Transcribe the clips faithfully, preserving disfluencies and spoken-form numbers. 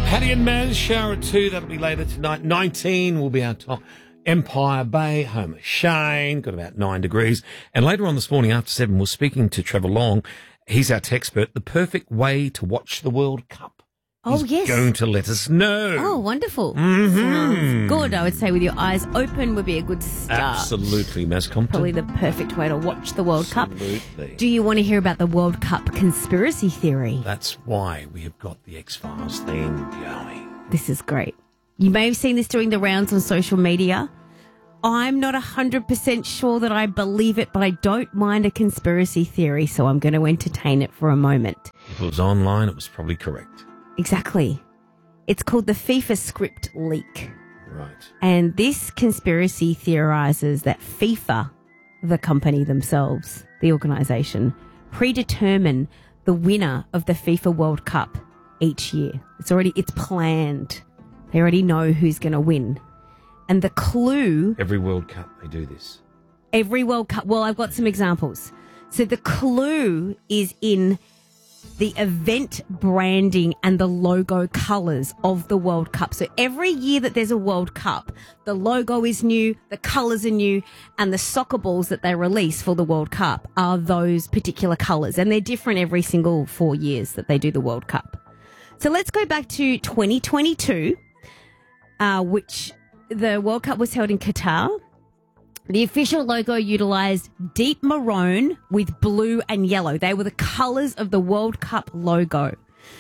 Paddy and Maz, shower at two. That'll be later tonight. nineteen will be our top. Empire Bay, home of Shane, got about nine degrees. And later on this morning after seven, we're speaking to Trevor Long. He's our tech expert. The perfect way to watch the World Cup. Oh, He's yes. going to let us know. Oh, wonderful. Mm-hmm. Sounds good. I would say with your eyes open would be a good start. Absolutely, Maz Compton. Probably the perfect way to watch the World Absolutely. Cup. Do you want to hear about the World Cup conspiracy theory? That's why we have got the X-Files theme going. This is great. You may have seen this doing the rounds on social media. I'm not one hundred percent sure that I believe it, but I don't mind a conspiracy theory, so I'm going to entertain it for a moment. If it was online, it was probably correct. Exactly. It's called the FIFA script leak. Right. And this conspiracy theorises that FIFA, the company themselves, the organisation, predetermine the winner of the FIFA World Cup each year. It's already, it's planned. They already know who's going to win. And the clue... Every World Cup, they do this. Every World Cup... Well, I've got some examples. So the clue is in the event branding and the logo colours of the World Cup. So every year that there's a World Cup, the logo is new, the colours are new, and the soccer balls that they release for the World Cup are those particular colours. And they're different every single four years that they do the World Cup. So let's go back to twenty twenty-two, uh, which... The World Cup was held in Qatar. The official logo utilised deep maroon with blue and yellow. They were the colours of the World Cup logo.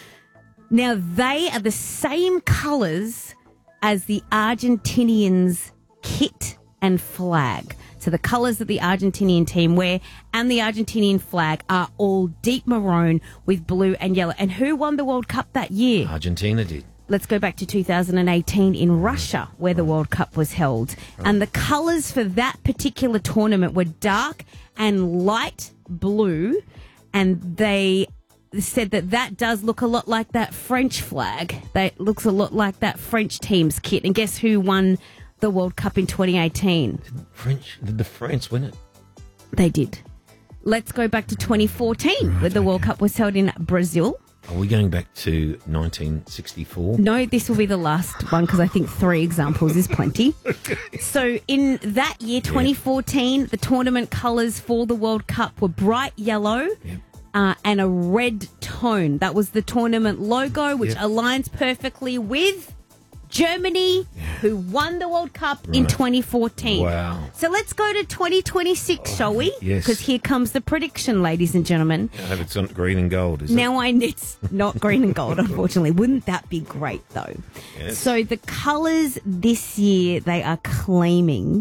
Now, they are the same colours as the Argentinians' kit and flag. So the colours that the Argentinian team wear and the Argentinian flag are all deep maroon with blue and yellow. And who won the World Cup that year? Argentina did. Let's go back to two thousand eighteen in Russia, where the World Cup was held. And the colours for that particular tournament were dark and light blue. And they said that that does look a lot like that French flag. That looks a lot like that French team's kit. And guess who won the World Cup in twenty eighteen? Did French, did the France win it? They did. Let's go back to twenty fourteen, Right, where the okay. World Cup was held in Brazil. Are we going back to nineteen sixty-four? No, this will be the last one because I think three examples is plenty. So in that year, twenty fourteen, the tournament colours for the World Cup were bright yellow Yep. uh, and a red tone. That was the tournament logo, which Yep. aligns perfectly with Germany, who won the World Cup in Right. twenty fourteen. Wow. So let's go to twenty twenty-six, shall we? yes. Because here comes the prediction, ladies and gentlemen. I hope it's not green and gold, is Now I it's not green and gold, unfortunately. Wouldn't that be great, though? Yes. So the colours this year, they are claiming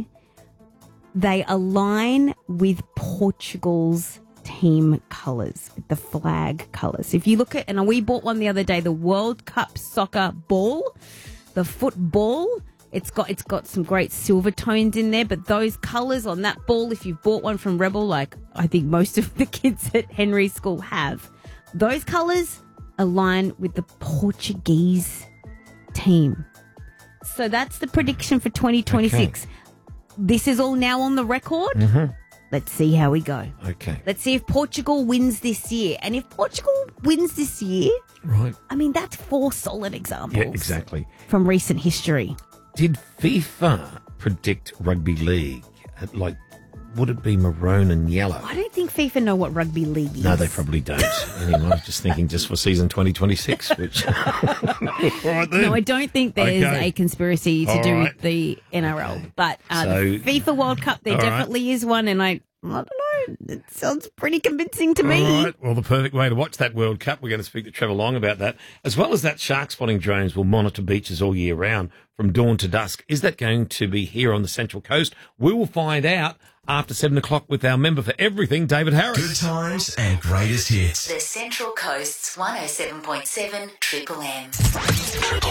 they align with Portugal's team colours, the flag colours. If you look at, and we bought one the other day, the World Cup soccer ball, the football. It's got it's got some great silver tones in there, but those colours on that ball, if you've bought one from Rebel, like I think most of the kids at Henry School have, those colours align with the Portuguese team. So that's the prediction for twenty twenty-six. Okay. This is all now on the record. Mm-hmm. Let's see how we go. Okay. Let's see if Portugal wins this year. And if Portugal wins this year, Right. I mean, that's four solid examples. Yeah, exactly. From recent history. Did FIFA predict rugby league? At, Like, would it be maroon and yellow? I don't think FIFA know what rugby league is. No, they probably don't. Anyway, I was just thinking just for season twenty twenty-six, which... All right then. No, I don't think there's Okay. a conspiracy to All do right. with the N R L. Okay. But uh, So- the FIFA World Cup, there All right. definitely is one. And I, I don't know, it sounds pretty convincing to me. All right. Well, the perfect way to watch that World Cup, we're going to speak to Trevor Long about that. As well as that, shark spotting drones will monitor beaches all year round from dawn to dusk. Is that going to be here on the Central Coast? We will find out after seven o'clock with our member for everything, David Harris. Good times and greatest hits. The Central Coast's one oh seven point seven Triple M. Triple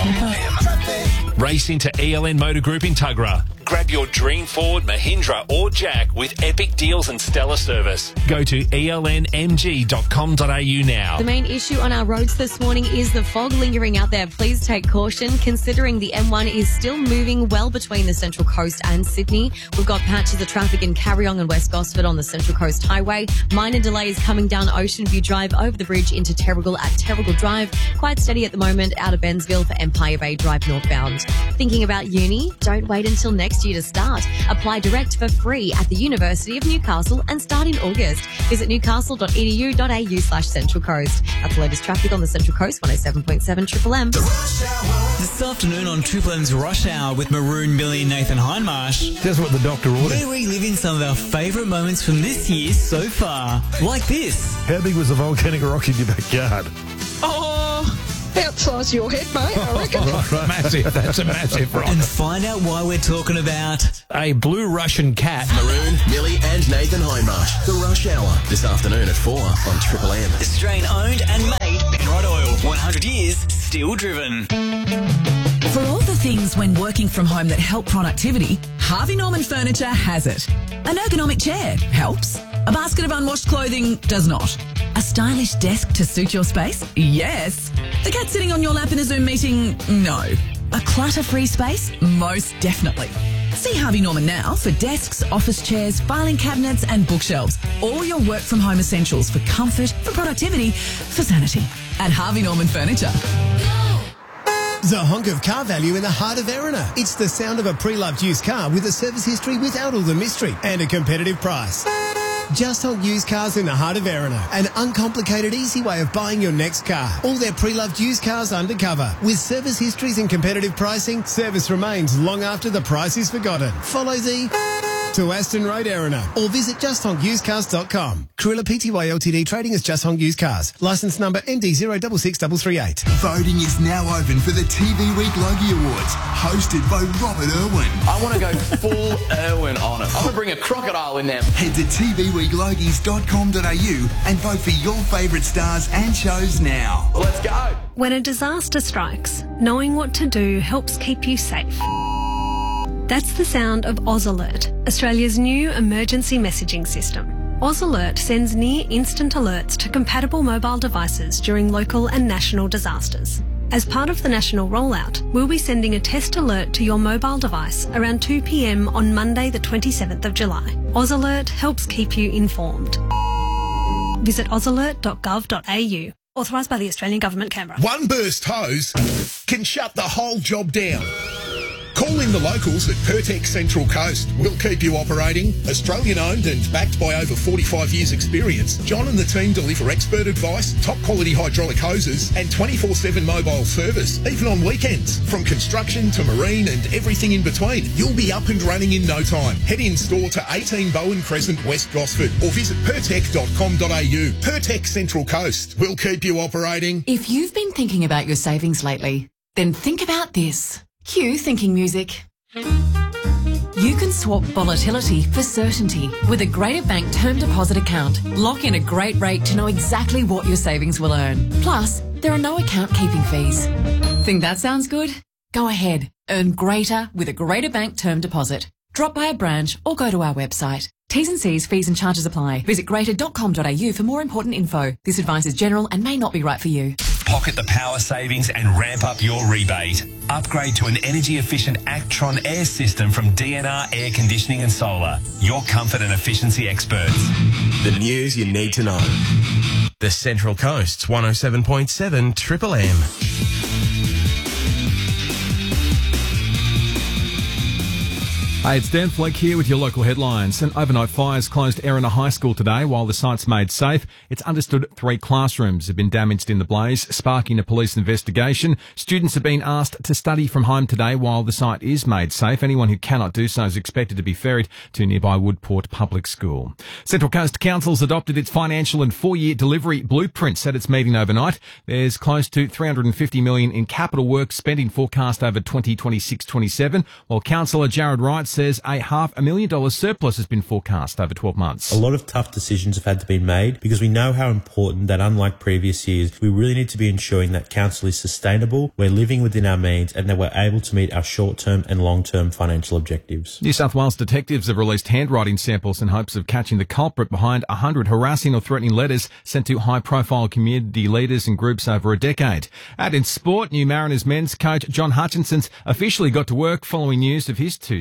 M. Race into E L N Motor Group in Tuggerah. Grab your dream Ford, Mahindra or Jack with epic deals and stellar service. Go to E L N M G dot com dot A U now. The main issue on our roads this morning is the fog lingering out there. Please take caution considering the M one is still moving well between the Central Coast and Sydney. We've got patches of traffic in Carryong and West Gosford on the Central Coast Highway. Minor delays coming down Ocean View Drive over the bridge into Terrigal at Terrigal Drive. Quite steady at the moment out of Bensville for Empire Bay Drive northbound. Thinking about uni? Don't wait until next year to start. Apply direct for free at the University of Newcastle and start in August. Visit newcastle.edu.au slash Central Coast. That's the latest traffic on the Central Coast, one oh seven point seven Triple M. This afternoon on Triple M's Rush Hour with Maroon, Millie and Nathan Hindmarsh, That's what the doctor ordered. we're reliving some of our favourite moments from this year so far. Like this. How big was the volcanic rock in your backyard? Oh, outsize your head, mate, I reckon. Massive. That's a massive rock. And find out why we're talking about A blue Russian cat. Maroon, Millie and Nathan Hindmarsh. The Rush Hour. This afternoon at four on Triple M. Australian owned and made Penrod Oil. one hundred years, still driven. For all the things when working from home that help productivity, Harvey Norman Furniture has it. An ergonomic chair helps. A basket of unwashed clothing does not. A stylish desk to suit your space? Yes. The cat sitting on your lap in a Zoom meeting? No. A clutter-free space? Most definitely. See Harvey Norman now for desks, office chairs, filing cabinets and bookshelves. All your work from home essentials for comfort, for productivity, for sanity. At Harvey Norman Furniture. The honk of car value in the heart of Erina. It's the sound of a pre-loved used car with a service history without all the mystery and a competitive price. Just Honk Used Cars in the heart of Erina. An uncomplicated, easy way of buying your next car. All their pre-loved used cars undercover. With service histories and competitive pricing, service remains long after the price is forgotten. Follow the to Aston Road, Erina, or visit just honk used cars dot com. Cruella Pty Ltd trading as Just Honk Used Cars. Licence number M D zero six six three three eight. Voting is now open for the T V Week Logie Awards, hosted by Robert Irwin. I want to go full Irwin on it. I'm going to bring a crocodile in there. Head to t v week logies dot com dot a u and vote for your favourite stars and shows now. Let's go. When a disaster strikes, knowing what to do helps keep you safe. That's the sound of Oz Alert, Australia's new emergency messaging system. Oz Alert sends near-instant alerts to compatible mobile devices during local and national disasters. As part of the national rollout, we'll be sending a test alert to your mobile device around two p m on Monday the twenty-seventh of July. Oz Alert helps keep you informed. Visit oz alert dot gov dot a u. Authorised by the Australian Government, Canberra. One burst hose can shut the whole job down. Call in the locals at Pertex Central Coast. We'll keep you operating. Australian owned and backed by over forty-five years experience, John and the team deliver expert advice, top quality hydraulic hoses and twenty-four seven mobile service, even on weekends. From construction to marine and everything in between, you'll be up and running in no time. Head in store to eighteen Bowen Crescent, West Gosford, or visit pertec dot com dot a u. Pertex Central Coast. We'll keep you operating. If you've been thinking about your savings lately, then think about this. Cue thinking music. You can swap volatility for certainty with a Greater Bank term deposit account. Lock in a great rate to know exactly what your savings will earn. Plus, there are no account keeping fees. Think that sounds good? Go ahead. Earn greater with a Greater Bank term deposit. Drop by a branch or go to our website. T's and C's, fees and charges apply. Visit greater dot com dot a u for more important info. This advice is general and may not be right for you. Pocket the power savings and ramp up your rebate. Upgrade to an energy-efficient Actron air system from D N R Air Conditioning and Solar. Your comfort and efficiency experts. The news you need to know. The Central Coast's one oh seven point seven Triple M. Hey, it's Dan Fleck here with your local headlines. An overnight fire's closed Erina High School today while the site's made safe. It's understood three classrooms have been damaged in the blaze, sparking a police investigation. Students have been asked to study from home today while the site is made safe. Anyone who cannot do so is expected to be ferried to nearby Woodport Public School. Central Coast Council's adopted its financial and four-year delivery blueprints at its meeting overnight. There's close to three hundred fifty million dollars in capital work spending forecast over twenty twenty-six twenty-seven, while Councillor Jared Wright says a half a million dollar surplus has been forecast over twelve months. A lot of tough decisions have had to be made because we know how important that, unlike previous years, we really need to be ensuring that council is sustainable, we're living within our means and that we're able to meet our short-term and long-term financial objectives. New South Wales detectives have released handwriting samples in hopes of catching the culprit behind one hundred harassing or threatening letters sent to high-profile community leaders and groups over a decade. Out in sport, new Mariners men's coach John Hutchinson's officially got to work following news of his two-season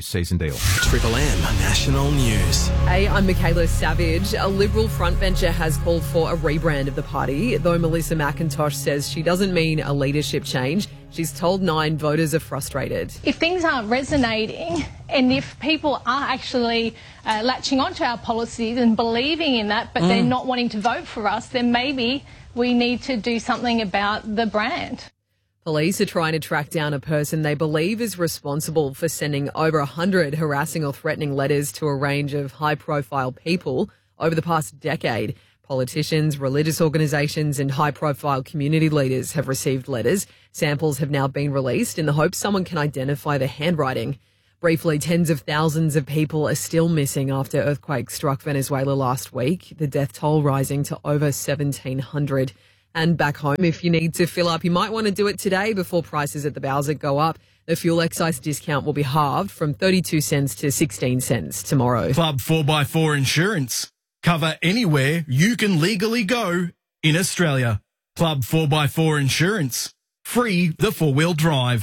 deal. Triple M National News. Hey, I'm Michaela Savage. A Liberal frontbencher has called for a rebrand of the party, though Melissa McIntosh says she doesn't mean a leadership change. She's told Nine voters are frustrated. If things aren't resonating and if people are actually uh, latching onto our policies and believing in that, but mm. they're not wanting to vote for us, then maybe we need to do something about the brand. Police are trying to track down a person they believe is responsible for sending over one hundred harassing or threatening letters to a range of high-profile people over the past decade. Politicians, religious organisations and high-profile community leaders have received letters. Samples have now been released in the hope someone can identify the handwriting. Briefly, tens of thousands of people are still missing after earthquake struck Venezuela last week, the death toll rising to over seventeen hundred. And back home, if you need to fill up, you might want to do it today before prices at the Bowser go up. The fuel excise discount will be halved from thirty-two cents to sixteen cents tomorrow. Club four by four Insurance. Cover anywhere you can legally go in Australia. Club four by four Insurance. Free the four-wheel drive.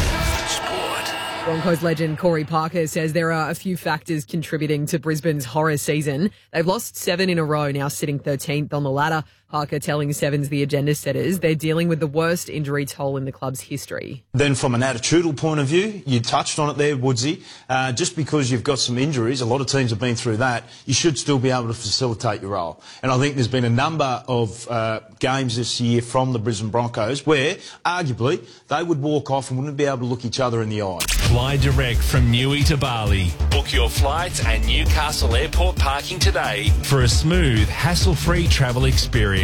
Broncos legend Corey Parker says there are a few factors contributing to Brisbane's horror season. They've lost seven in a row, now sitting thirteenth on the ladder. Parker telling Sevens the agenda setters they're dealing with the worst injury toll in the club's history. Then from an attitudinal point of view, you touched on it there, Woodsy. Uh, just because you've got some injuries, a lot of teams have been through that, you should still be able to facilitate your role. And I think there's been a number of uh, games this year from the Brisbane Broncos where, arguably, they would walk off and wouldn't be able to look each other in the eye. Fly direct from Newey to Bali. Book your flights and Newcastle Airport parking today for a smooth, hassle-free travel experience.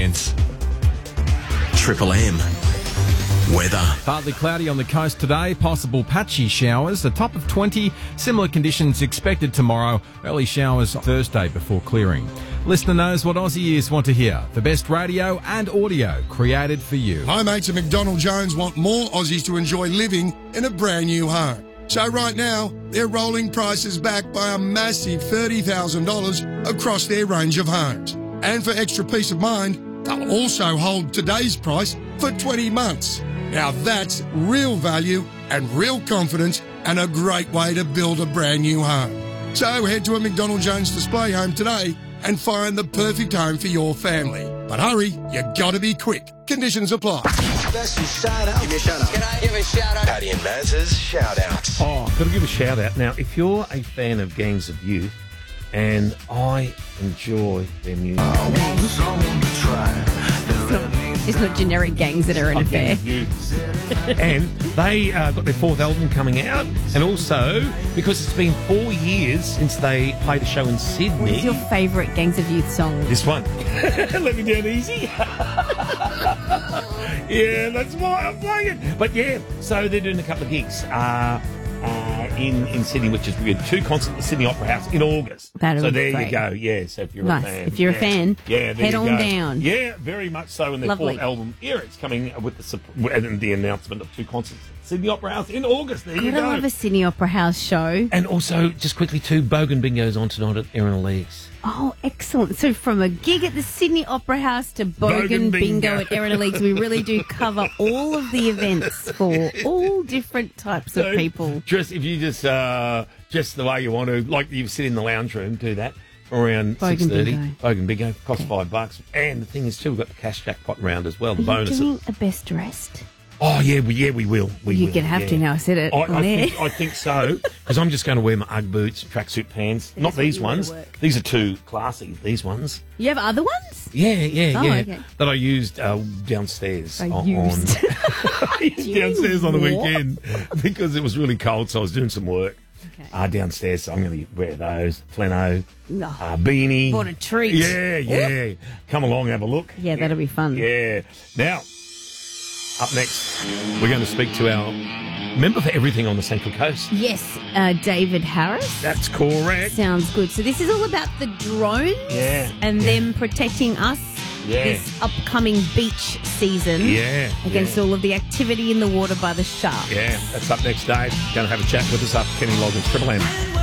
Triple M. Weather. Partly cloudy on the coast today, possible patchy showers, a top of twenty, similar conditions expected tomorrow, early showers Thursday before clearing. Listener knows what Aussie ears want to hear, the best radio and audio created for you. Hi mates at McDonald Jones want more Aussies to enjoy living in a brand new home. So right now, they're rolling prices back by a massive thirty thousand dollars across their range of homes. And for extra peace of mind, they'll also hold today's price for twenty months. Now that's real value and real confidence and a great way to build a brand new home. So head to a McDonald Jones display home today and find the perfect home for your family. But hurry, you gotta be quick. Conditions apply. Shout out. Give me a shout out. Can I give a shout out? Paddy and Maz's shout out. Oh, got to give a shout out. Now, if you're a fan of Gangs of Youth, and I enjoy their music. I want someone to try. It's not, it's not generic gangs that are in a fair. And they uh, got their fourth album coming out, and also because it's been four years since they played a show in Sydney. What's your favourite Gangs of Youth song? This one. Let me down easy. Yeah, that's why I'm playing it. But yeah, so they're doing a couple of gigs. Uh, Uh, in, in Sydney, which is we had two concerts at the Sydney Opera House in August. That'll so there great. you go. Yeah, so if you're nice. a fan. If you're yeah. a fan, yeah, there head you on go. down. Yeah, very much so. And their Lovely. fourth album, yeah, it's coming with the and the announcement of two concerts at Sydney Opera House in August. There God, you go. I love a Sydney Opera House show. And also, just quickly too, Bogan Bingo's on tonight at Erin Leagues. Oh, excellent. So from a gig at the Sydney Opera House to Bogan, Bogan Bingo, Bingo at Erin Leagues, we really do cover all of the events for all different types So, of people. Just if you just uh, just the way you want to, like you sit in the lounge room, do that for around Bogan six thirty. Bingo. Bogan Bingo costs Okay. five bucks. And the thing is too, we've got the cash jackpot round as well. Are The you bonuses. doing a best dressed? Oh yeah, we, yeah, we will. We You're will, going to have yeah. to now. I said it I, on I, air. think, I think so, because I'm just going to wear my Ugg boots, tracksuit pants. Not what these you wanna ones. work. These are too classy. These ones. You have other ones? Yeah, yeah, Oh, yeah. okay. That I used uh, downstairs. I on, used. I used You downstairs on the what? weekend because it was really cold, so I was doing some work. Okay. Uh, downstairs, so I'm going to wear those. Pleno, No. uh, beanie. What a treat. Yeah, yeah. Come along, have a look. Yeah, that'll be fun. Yeah. Now, up next, we're going to speak to our member for everything on the Central Coast. Yes, uh, David Harris. That's correct. Sounds good. So this is all about the drones Yeah, and yeah. them protecting us Yeah. this upcoming beach season Yeah, against yeah. all of the activity in the water by the sharks. Yeah, that's up next, Dave. Going to have a chat with us up Kenny Loggins, Triple M.